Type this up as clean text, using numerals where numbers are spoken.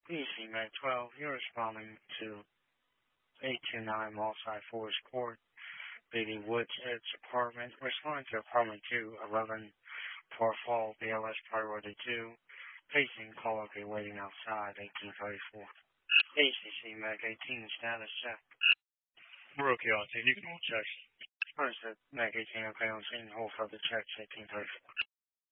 PC Mag 12, you're responding to 829 Mallside Forest Court, Lady Woods Edge Apartment, responding to Apartment 211, Par Fall, BLS Priority 2, pacing, call up, waiting outside, 1834. ACC Mag 18, status check. We're okay on scene. You can hold checks. First, Mag 18, okay on scene, hold for the checks, 1834.